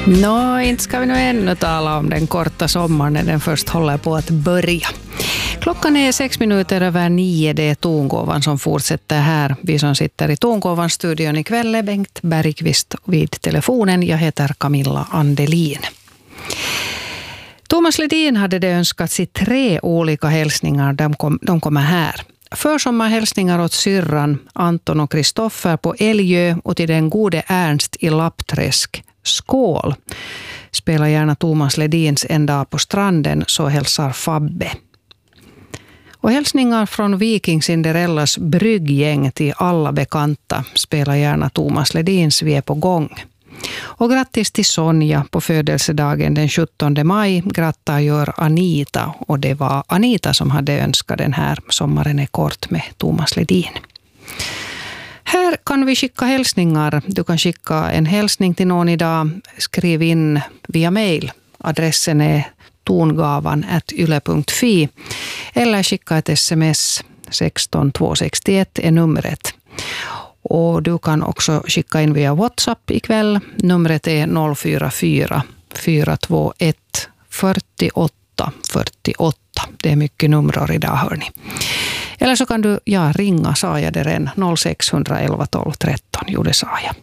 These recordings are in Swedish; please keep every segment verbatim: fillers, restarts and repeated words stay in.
Nå, inte ska vi nu ännu tala om den korta sommaren när den först håller på att börja. Klockan är sex minuter över nio, det är Tongåvan som fortsätter här. Vi som sitter i Tongåvan-studion ikväll är Bengt Bergqvist vid telefonen. Jag heter Camilla Andelin. Thomas Ledin hade det önskats i tre olika hälsningar. De, kom, de kommer här. Försommarhälsningar åt syrran Anton och Kristoffer på Älgö och till den gode Ernst i Lappträsk. Skål! Spela gärna Thomas Ledins En dag på stranden, så hälsar Fabbe. Och hälsningar från Viking Cinderellas brygggäng till alla bekanta. Spela gärna Thomas Ledins Vi är på gång. Och grattis till Sonja på födelsedagen den sjuttonde maj. Grattar gör Anita, och det var Anita som hade önskat den här Sommaren är kort med Thomas Ledin. Här kan vi skicka hälsningar. Du kan skicka en hälsning till någon idag. Skriv in via mail. Adressen är tongavan at yle punkt fi. Eller skicka ett sms. sexton tvåhundrasextioett är numret. Och du kan också skicka in via WhatsApp ikväll. Numret är noll fyra fyra fyra två ett fyrtioåtta fyrtioåtta. Det är mycket nummer idag, hörni. Eller så kan du ja, ringa, sa jag det redan, noll sex ett ett ett tolv tretton. Jo, det sa jag.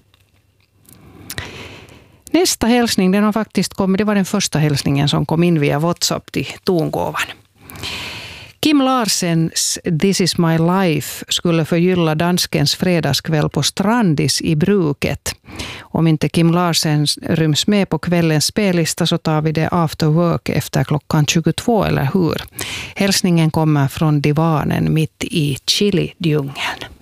Nästa hälsning, den har faktiskt kommit, det var den första hälsningen som kom in via WhatsApp till Tongåvan. Kim Larsens This is my life skulle förgylla danskens fredagskväll på Strandis i Bruket. Om inte Kim Larsen ryms med på kvällens spellista så tar vi det after work efter klockan tjugotvå, eller hur? Hälsningen kommer från divanen mitt i Chili-djungeln.